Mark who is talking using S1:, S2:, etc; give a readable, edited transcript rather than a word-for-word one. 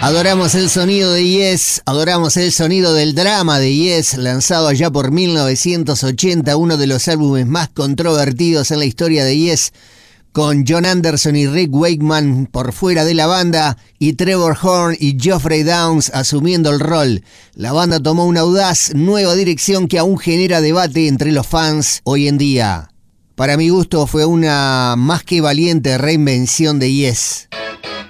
S1: Adoramos el sonido de Yes, adoramos el sonido del drama de Yes, lanzado allá por 1980, uno de los álbumes más controvertidos en la historia de Yes, con Jon Anderson y Rick Wakeman por fuera de la banda y Trevor Horn y Geoffrey Downes asumiendo el rol. La banda tomó una audaz nueva dirección que aún genera debate entre los fans hoy en día. Para mi gusto fue una más que valiente reinvención de Yes.